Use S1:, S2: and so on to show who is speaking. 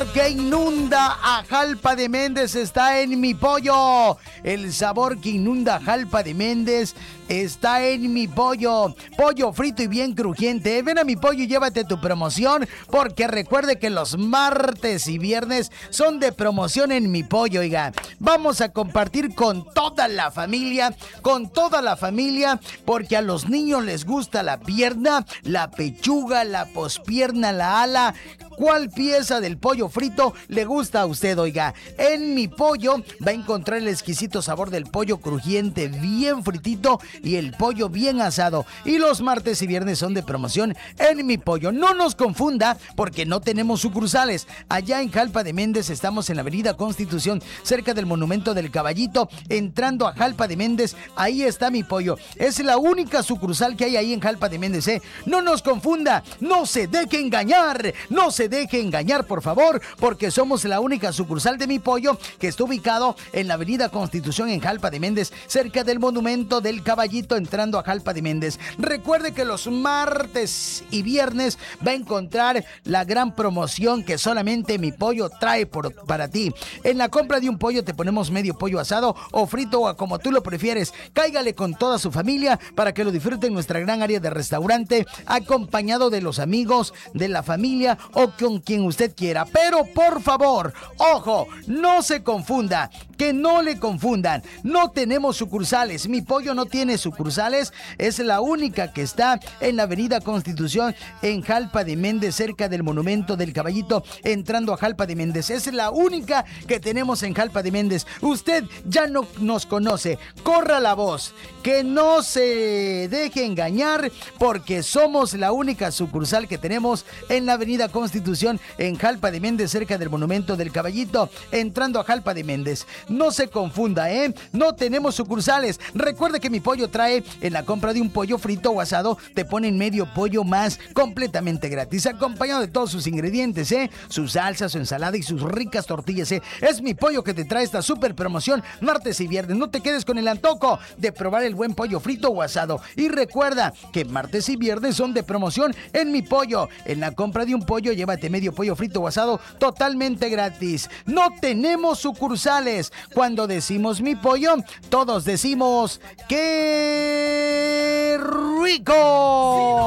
S1: que inunda a Jalpa de Méndez está en Mi Pollo. El sabor que inunda a Jalpa de Méndez está en Mi Pollo. Pollo frito y bien crujiente. Ven a Mi Pollo y llévate tu promoción, porque recuerde que los martes y viernes son de promoción en Mi Pollo, oiga. Vamos a compartir con toda la familia, porque a los niños les gusta la pierna, la pechuga, la pospierna, la ala. ¿Cuál pieza del pollo frito le gusta a usted, oiga? En Mi Pollo va a encontrar el exquisito sabor del pollo crujiente bien fritito y el pollo bien asado. Y los martes y viernes son de promoción en Mi Pollo. No nos confunda, porque no tenemos sucursales. Allá en Jalpa de Méndez estamos en la avenida Constitución, cerca del Monumento del Caballito, entrando a Jalpa de Méndez. Ahí está Mi Pollo. Es la única sucursal que hay ahí en Jalpa de Méndez, ¿eh? No nos confunda, no se deje engañar, por favor, porque somos la única sucursal de Mi Pollo que está ubicado en la avenida Constitución en Jalpa de Méndez, cerca del Monumento del Caballito, entrando a Jalpa de Méndez. Recuerde que los martes y viernes va a encontrar la gran promoción que solamente Mi Pollo trae para ti. En la compra de un pollo te ponemos medio pollo asado o frito, o como tú lo prefieres. Cáigale con toda su familia para que lo disfrute en nuestra gran área de restaurante, acompañado de los amigos, de la familia o con quien usted quiera. Pero por favor, ojo, no se confunda, que no le confundan. No tenemos sucursales. Mi Pollo no tiene sucursales. Es la única que está en la avenida Constitución en Jalpa de Méndez, cerca del Monumento del Caballito, entrando a Jalpa de Méndez. Es la única que tenemos en Jalpa de Méndez. Usted ya no nos conoce. Corra la voz, que no se deje engañar, porque somos la única sucursal que tenemos en la avenida Constitución en Jalpa de Méndez, cerca del Monumento del Caballito, entrando a Jalpa de Méndez. No se confunda, ¿eh? No tenemos sucursales. Recuerde que Mi Pollo trae, en la compra de un pollo frito o asado, te ponen medio pollo más completamente gratis, acompañado de todos sus ingredientes, ¿eh? Su salsa, su ensalada y sus ricas tortillas, ¿eh? Es Mi Pollo que te trae esta super promoción martes y viernes. No te quedes con el antojo de probar el buen pollo frito o asado. Y recuerda que martes y viernes son de promoción en Mi Pollo. En la compra de un pollo, llévate medio pollo frito o asado totalmente gratis. No tenemos sucursales. Cuando decimos Mi Pollo, todos decimos ¡qué rico!